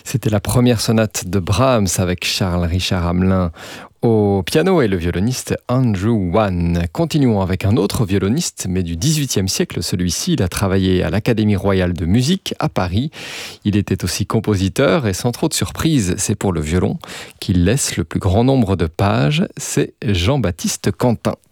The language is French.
C'était la première sonate de Brahms avec Charles Richard Hamelin au piano et le violoniste Andrew Wan. Continuons avec un autre violoniste, mais du XVIIIe siècle. Celui-ci, il a travaillé à l'Académie royale de musique à Paris. Il était aussi compositeur et sans trop de surprise, c'est pour le violon qu'il laisse le plus grand nombre de pages. C'est Jean-Baptiste Quentin.